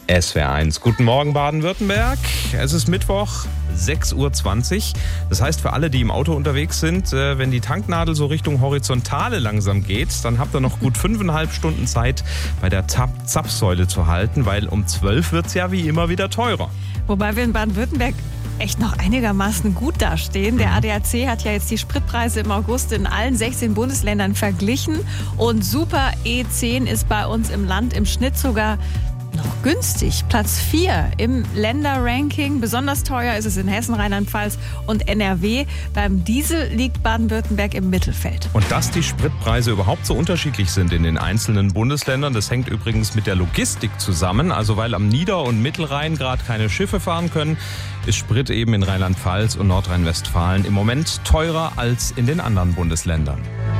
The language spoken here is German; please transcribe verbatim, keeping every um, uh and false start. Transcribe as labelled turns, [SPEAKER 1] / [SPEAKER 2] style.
[SPEAKER 1] S W R eins. Guten Morgen Baden-Württemberg. Es ist Mittwoch, sechs Uhr zwanzig. Das heißt, für alle, die im Auto unterwegs sind, wenn die Tanknadel so Richtung Horizontale langsam geht, dann habt ihr noch gut fünfeinhalb Stunden Zeit, bei der Zapfsäule zu halten, weil um zwölf wird es ja wie immer wieder teurer.
[SPEAKER 2] Wobei wir in Baden-Württemberg echt noch einigermaßen gut dastehen. Der A D A C hat ja jetzt die Spritpreise im August in allen sechzehn Bundesländern verglichen. Und Super E zehn ist bei uns im Land im Schnitt sogar noch günstig. Platz vier im Länderranking. Besonders teuer ist es in Hessen, Rheinland-Pfalz und N R W. Beim Diesel liegt Baden-Württemberg im Mittelfeld.
[SPEAKER 1] Und dass die Spritpreise überhaupt so unterschiedlich sind in den einzelnen Bundesländern, das hängt übrigens mit der Logistik zusammen. Also weil am Nieder- und Mittelrhein gerade keine Schiffe fahren können, ist Sprit eben in Rheinland-Pfalz und Nordrhein-Westfalen im Moment teurer als in den anderen Bundesländern.